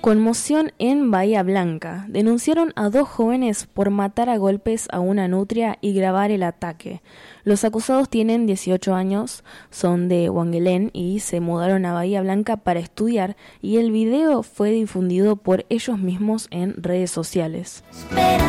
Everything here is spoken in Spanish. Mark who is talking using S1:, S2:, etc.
S1: Conmoción en Bahía Blanca. Denunciaron a 2 jóvenes por matar a golpes a una nutria y grabar el ataque. Los acusados tienen 18 años, son de Huanguelén y se mudaron a Bahía Blanca para estudiar, y el video fue difundido por ellos mismos en redes sociales.